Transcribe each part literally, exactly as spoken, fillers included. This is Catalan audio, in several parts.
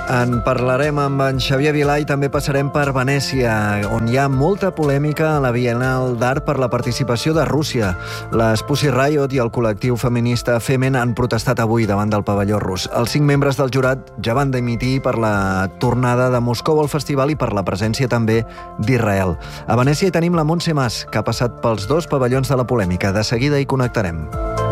En parlarem amb en Xavier Vilà i també passarem per Venècia, on hi ha molta polèmica a la Bienal d'Art per la participació de Rússia. Les Pussy Riot i el col·lectiu feminista Femen han protestat avui davant del pavelló rus. Els cinc membres del jurat ja van dimitir per la tornada de Moscou al festival i per la presència també d'Israel. A Venècia hi tenim la Montse Mas, que ha passat pels dos pavellons de la polèmica. De seguida hi connectarem.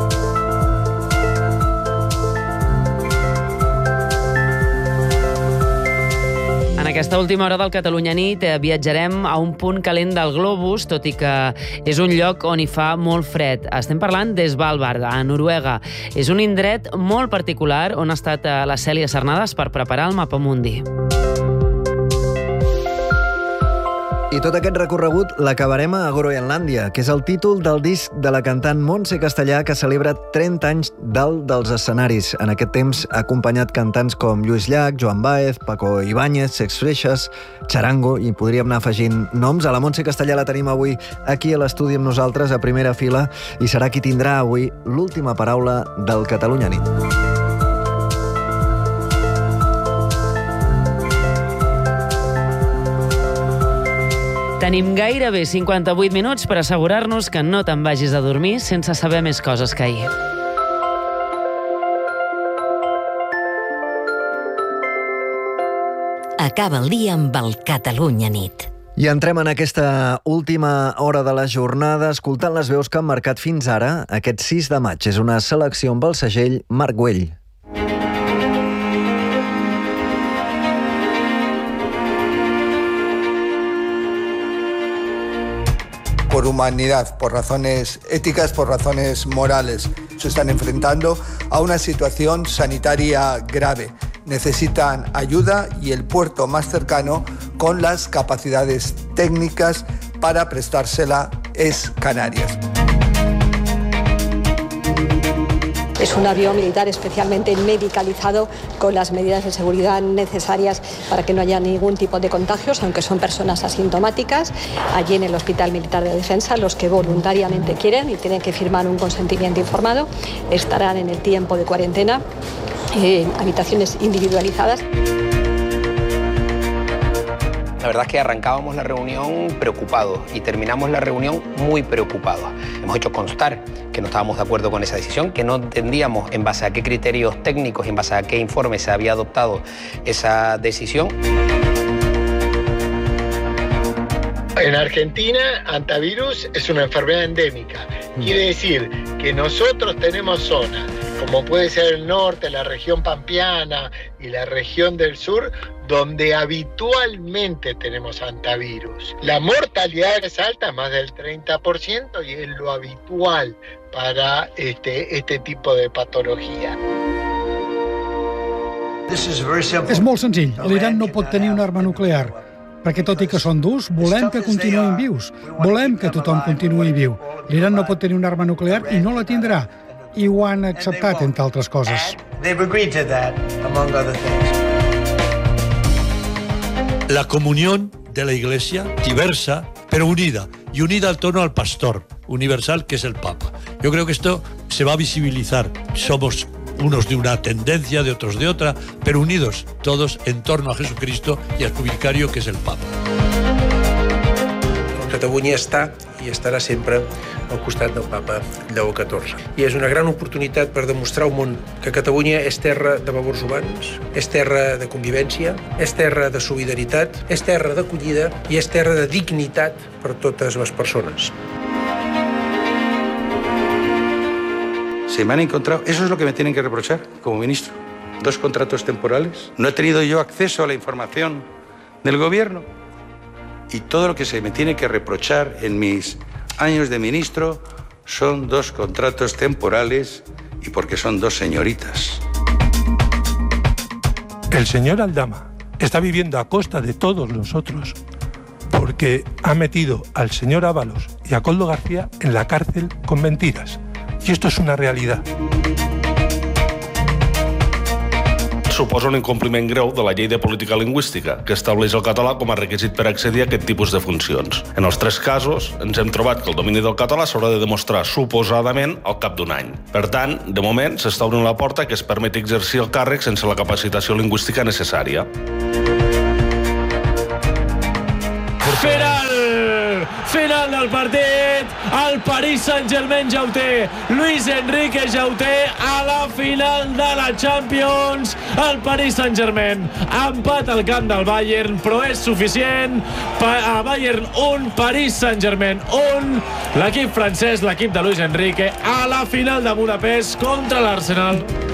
En aquesta última hora del Catalunya Nit viatjarem a un punt calent del globus, tot i que és un lloc on hi fa molt fred. Estem parlant d'Svalbard, a Noruega. És un indret molt particular on ha estat la Cèlia Sarnades per preparar el Mapamundi. I tot aquest recorregut l'acabarem a Groenlàndia, que és el títol del disc de la cantant Montse Castellà, que celebra trenta anys dalt dels escenaris. En aquest temps ha acompanyat cantants com Lluís Llach, Joan Baez, Paco Ibáñez, Sex Freixas, Charango, i podríem anar afegint noms. A la Montse Castellà la tenim avui aquí a l'estudi amb nosaltres, a primera fila, i serà qui tindrà avui l'última paraula del Catalunya Nit. Tenim gairebé cinquanta-vuit minuts per assegurar-nos que no te'n vagis a dormir sense saber més coses que ahir. Acaba el dia amb el Catalunya Nit. I entrem en aquesta última hora de la jornada escoltant les veus que han marcat fins ara aquest sis de maig. És una selecció amb el segell Marc Güell. Por humanidad, por razones éticas, por razones morales. Se están enfrentando a una situación sanitaria grave. Necesitan ayuda y el puerto más cercano con las capacidades técnicas para prestársela es Canarias. Es un avión militar especialmente medicalizado con las medidas de seguridad necesarias para que no haya ningún tipo de contagios, aunque son personas asintomáticas. Allí en el Hospital Militar de Defensa, los que voluntariamente quieren y tienen que firmar un consentimiento informado estarán en el tiempo de cuarentena en habitaciones individualizadas. La verdad es que arrancábamos la reunión preocupados y terminamos la reunión muy preocupados. Hemos hecho constar que no estábamos de acuerdo con esa decisión, que no entendíamos en base a qué criterios técnicos y en base a qué informes se había adoptado esa decisión. En Argentina, hantavirus es una enfermedad endémica. Quiere decir que nosotros tenemos zonas, como puede ser el norte, la región pampeana y la región del sur, donde habitualmente tenemos hantavirus. La mortalidad es alta, más del treinta por ciento, y es lo habitual para este, este tipo de patología. És molt senzill. L'Iran no pot tenir una arma nuclear, perquè tot i que són durs, volem que continuïn vius. Volem que tothom continuï viu. L'Iran no pot tenir una arma nuclear i no la tindrà. I ho han acceptat, entre altres coses. La comunión de la Iglesia, diversa, pero unida, y unida al torno al pastor universal, que es el Papa. Yo creo que esto se va a visibilizar. Somos unos de una tendencia, de otros de otra, pero unidos todos en torno a Jesucristo y a su vicario, que es el Papa. Catalunya està i estarà sempre al costat del papa Lleó catorze. I és una gran oportunitat per demostrar al món que Catalunya és terra de valors humans, és terra de convivència, és terra de solidaritat, és terra d'acollida i és terra de dignitat per totes les persones. Se me han encontrado, eso es lo que me tienen que reprochar como ministro, dos contratos temporales. No he tenido yo acceso a la información del gobierno. Y todo lo que se me tiene que reprochar en mis años de ministro son dos contratos temporales y porque son dos señoritas. El señor Aldama está viviendo a costa de todos nosotros porque ha metido al señor Ábalos y a Koldo García en la cárcel con mentiras. Y esto es una realidad. suposa un incompliment greu de la llei de política lingüística, que estableix el català com a requisit per accedir a aquest tipus de funcions. En els tres casos, ens hem trobat que el domini del català s'haurà de demostrar suposadament al cap d'un any. Per tant, de moment, s'està obrint la porta que es permeti exercir el càrrec sense la capacitació lingüística necessària. Final! Final del partit! El Paris Saint-Germain ja ho té. Luis Enrique ja ho té a la final de la Champions. El Paris Saint-Germain empat al camp del Bayern, però és suficient. A Bayern un, Paris Saint-Germain un. L'equip francès, l'equip de Luis Enrique, a la final de Budapest contra l'Arsenal.